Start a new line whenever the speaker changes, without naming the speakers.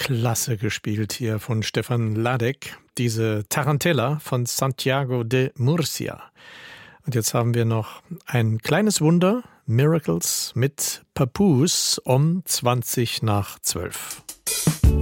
klasse gespielt hier von Stefan Ladek, diese Tarantella von Santiago de Murcia. Und jetzt haben wir noch ein kleines Wunder, Miracles mit Papoose um 20 nach 12.